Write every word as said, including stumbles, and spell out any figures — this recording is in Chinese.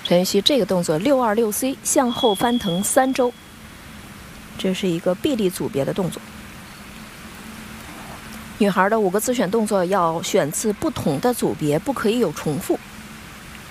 练习这个动作六二六 C 向后翻腾三周，这是一个臂力组别的动作。女孩的五个自选动作要选自不同的组别，不可以有重复。